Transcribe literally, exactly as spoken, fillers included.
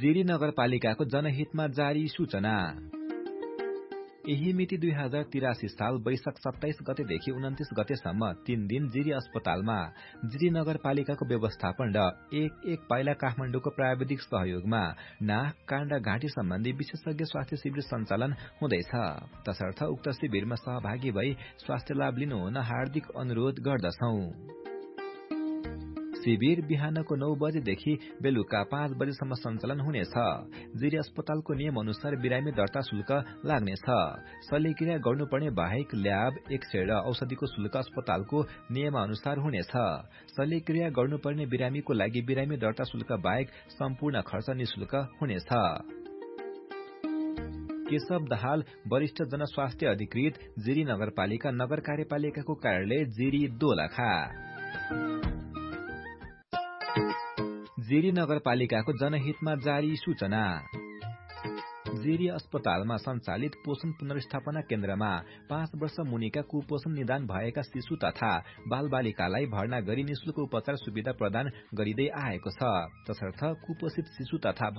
जिरी नगरपालिकाको जनहितमा जारी सूचना। यही मिति दुई हजार तिरासी साल वैशाख सत्ताइस गतेदेखि उन्तिस गतेसम्म तीन दिन जिरी अस्पतालमा जिरी नगरपालिकाको व्यवस्थापन र एक एक पाइला काठमाडौँको प्राविधिक सहयोगमा नाक कान र घाँटी सम्बन्धी विशेषज्ञ स्वास्थ्य शिविर सञ्चालन हुँदैछ। तसर्थ उक्त शिविरमा सहभागी भई स्वास्थ्य लाभ लिनु हुन हार्दिक अनुरोध गर्दछौं। शिविर बिहानको नौ बजेदेखि बेलुका पाँच बजेसम्म सञ्चालन हुनेछ। जिरी अस्पतालको नियम अनुसार बिरामी दर्ता शुल्क लाग्नेछ। शल्यक्रिया गर्नुपर्ने बाहेक ल्याब, एक्सरे र औषधिको शुल्क अस्पतालको नियम अनुसार हुनेछ। शल्यक्रिया गर्नुपर्ने बिरामीको लागि बिरामी दर्ता शुल्क बाहेक सम्पूर्ण खर्च निशुल्क हुनेछ। केशव दाहाल, वरिष्ठ जनस्वास्थ्य अधिकृत, जिरी नगरपालिका नगर कार्यपालिकाको कार्यालय जिरी दोलखा। जिरी नगरपालिकाको जनहितमा जारी सूचना। जिरी अस्पतालमा सञ्चालित पोषण पुनर्स्थापना केन्द्रमा पाँच वर्ष मुनिका कुपोषण निदान भएका शिशु तथा बालबालिकालाई भर्ना गरी निशुल्क उपचार सुविधा प्रदान गरिँदै आएको छ। तसर्थ कुपोषित शिशु तथा